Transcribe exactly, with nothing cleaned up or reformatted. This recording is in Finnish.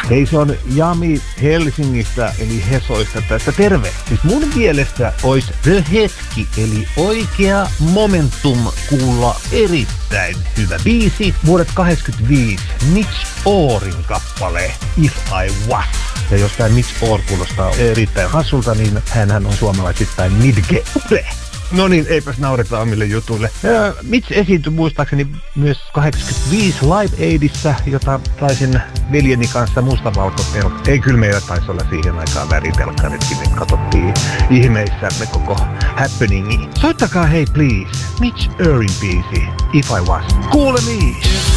Hei, se on Jami Helsingistä, eli Hesoista tässä. Terve! Siis mun mielestä olisi The Hetki, eli oikea momentum kuulla erittäin hyvä biisi. Vuodet kahdeksankymmentäviisi, Mitch Orin kappale If I Was. Ja jos tää Mitch Or kuulostaa erittäin hassulta, niin hänhän on suomalaisittain Midge Ule. No niin, eipäs naureta omille jutuille. Ja Mitch esiintyi muistaakseni myös kahdeksankymmentäviisi Live Aidissa, jota taisin veljeni kanssa mustavalkotelkka. Ei, kyllä meillä taisi olla siihen aikaan väritelkkaritkin, me katsottiin ihmeissämme koko happeningi. Soittakaa hei please, Mitch Orin biisi, If I Was. Kuulemiin!